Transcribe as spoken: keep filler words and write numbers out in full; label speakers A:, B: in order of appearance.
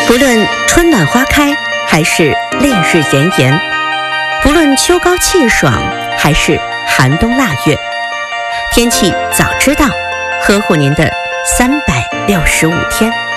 A: 不论春暖花开，还是烈日炎炎；不论秋高气爽，还是寒冬腊月，天气早知道，呵护您的三百六十五天。